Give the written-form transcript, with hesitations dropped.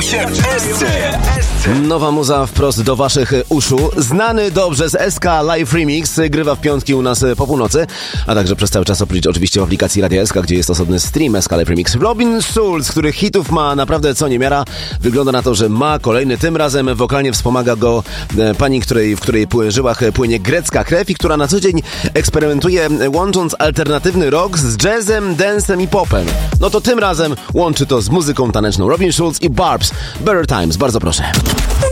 się w SC. Nowa muza wprost do waszych uszu. Znany dobrze z SK Live Remix. Grywa w piątki u nas po północy. A także przez cały czas oprócz oczywiście w aplikacji Radia SK, gdzie jest osobny stream SK Live Remix. Robin Schulz, których hitów ma naprawdę co niemiara. Wygląda na to, że ma kolejny. Tym razem wokalnie wspomaga go pani, w której żyłach płynie grecka krew i która na co dzień eksperymentuje, łącząc alternatywny rock z jazzem, dancem i popem. No to tym razem łączy to z muzyką taneczną. Robin Schulz i Barb's Better Times. Bardzo proszę.